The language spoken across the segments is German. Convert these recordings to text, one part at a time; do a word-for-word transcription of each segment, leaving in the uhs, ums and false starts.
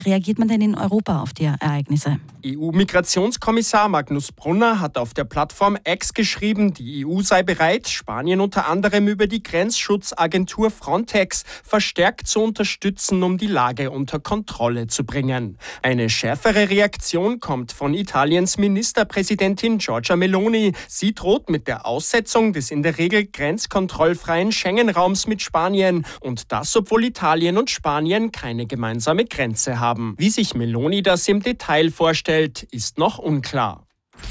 reagiert man denn in Europa auf die Ereignisse? E U-Migrationskommissar Magnus Brunner hat auf der Plattform X geschrieben, die E U sei bereit, Spanien unter anderem über die Grenzschutzagentur Frontex verstärkt zu unterstützen, um die Lage unter Kontrolle zu bringen. Eine schärfere Reaktion kommt von Italiens Ministerpräsidentin Giorgia Meloni. Sie droht mit der Aussetzung des in der Regel grenzkontrollfreien Schengen-Raums mit Spanien. Und das, obwohl Italien und Spanien keine gemeinsame Grenze haben. Wie sich Meloni das im Detail vorstellt, ist noch unklar.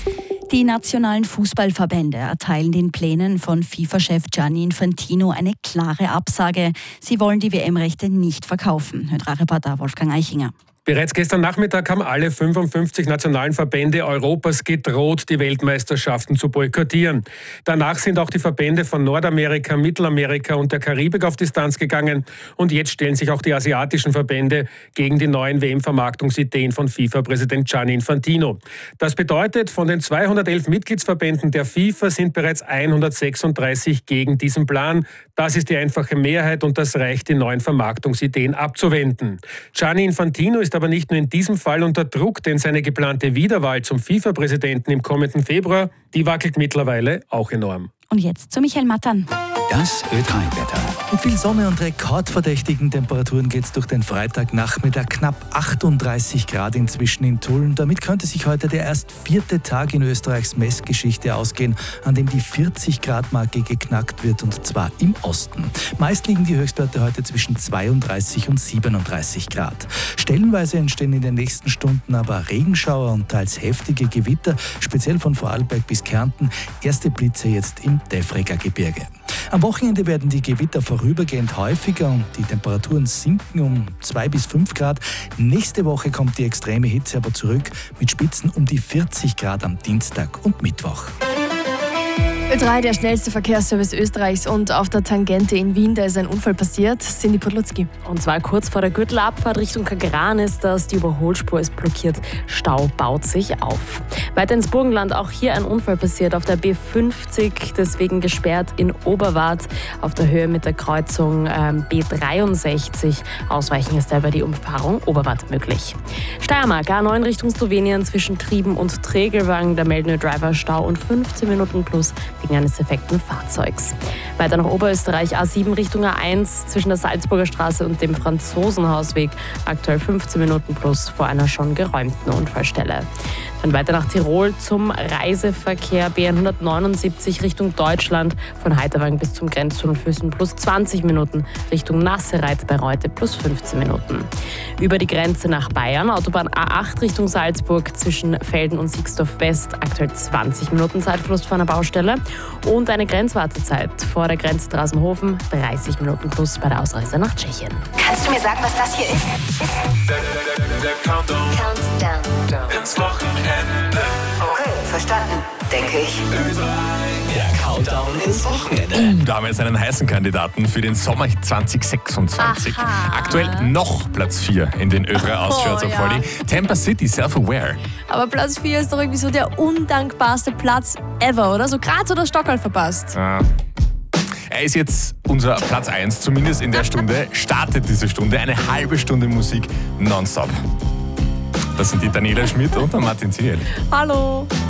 Die nationalen Fußballverbände erteilen den Plänen von FIFA-Chef Gianni Infantino eine klare Absage. Sie wollen die W M-Rechte nicht verkaufen. Hörreporter Wolfgang Eichinger. Bereits gestern Nachmittag haben alle fünfundfünfzig nationalen Verbände Europas gedroht, die Weltmeisterschaften zu boykottieren. Danach sind auch die Verbände von Nordamerika, Mittelamerika und der Karibik auf Distanz gegangen. Und jetzt stellen sich auch die asiatischen Verbände gegen die neuen W M-Vermarktungsideen von FIFA-Präsident Gianni Infantino. Das bedeutet, von den zweihundertelf Mitgliedsverbänden der FIFA sind bereits hundertsechsunddreißig gegen diesen Plan. Das ist die einfache Mehrheit und das reicht, die neuen Vermarktungsideen abzuwenden. Gianni Infantino ist aber nicht nur in diesem Fall unter Druck, denn seine geplante Wiederwahl zum FIFA-Präsidenten im kommenden Februar, die wackelt mittlerweile auch enorm. Und jetzt zu Michael Mattern. Das Ö drei Wetter. Mit viel Sonne und rekordverdächtigen Temperaturen geht es durch den Freitagnachmittag. Knapp achtunddreißig Grad inzwischen in Tulln. Damit könnte sich heute der erst vierte Tag in Österreichs Messgeschichte ausgehen, an dem die vierzig Grad Marke geknackt wird, und zwar im Osten. Meist liegen die Höchstwerte heute zwischen zweiunddreißig und siebenunddreißig Grad. Stellenweise entstehen in den nächsten Stunden aber Regenschauer und teils heftige Gewitter, speziell von Vorarlberg bis Kärnten. Erste Blitze jetzt im Defreger Gebirge. Am Wochenende werden die Gewitter vorübergehend häufiger und die Temperaturen sinken um zwei bis fünf Grad. Nächste Woche kommt die extreme Hitze aber zurück mit Spitzen um die vierzig Grad am Dienstag und Mittwoch. Ö drei, der schnellste Verkehrsservice Österreichs, und auf der Tangente in Wien, da ist ein Unfall passiert. Cindy Podlutzki. Und zwar kurz vor der Gürtelabfahrt Richtung Kagran ist das, die Überholspur ist blockiert, Stau baut sich auf. Weiter ins Burgenland, auch hier ein Unfall passiert auf der B fünfzig, deswegen gesperrt in Oberwart auf der Höhe mit der Kreuzung ähm, B dreiundsechzig. Ausweichen ist dabei die Umfahrung Oberwart möglich. Steiermark, A neun Richtung Slowenien zwischen Trieben und Tregelwang, da melden Driver Stau und fünfzehn Minuten plus wegen eines defekten Fahrzeugs. Weiter nach Oberösterreich, A sieben Richtung A eins zwischen der Salzburger Straße und dem Franzosenhausweg. Aktuell fünfzehn Minuten plus vor einer schon geräumten Unfallstelle. Dann weiter nach Tirol zum Reiseverkehr B hundertneunundsiebzig Richtung Deutschland. Von Heiterwang bis zum Grenztunnel Füssen plus zwanzig Minuten. Richtung Nassereit bei Reute plus fünfzehn Minuten. Über die Grenze nach Bayern, Autobahn A acht Richtung Salzburg zwischen Velden und Sixdorf West. Aktuell zwanzig Minuten Zeitverlust vor einer Baustelle. Und eine Grenzwartezeit vor der Grenze Drasenhofen, dreißig Minuten plus bei der Ausreise nach Tschechien. Kannst du mir sagen, was das hier ist? Der, der, der, der Countdown. Countdown. Ins Wochenende. Okay, verstanden, denke ich. Ö drei. Der Countdown ins Wochenende. Da haben wir jetzt einen heißen Kandidaten für den Sommer zwanzig sechsundzwanzig. Aha. Aktuell noch Platz vier in den Ö drei Auscharts Oh, auf ja. Volley. Tampa City, Self-Aware. Aber Platz vier ist doch irgendwie so der undankbarste Platz ever, oder? So Graz oder Stockerl verpasst. Ah. Er ist jetzt unser Platz eins, zumindest in der Stunde. Startet diese Stunde eine halbe Stunde Musik nonstop. Das sind die Daniela Schmidt und der Martin Ziel. Hallo.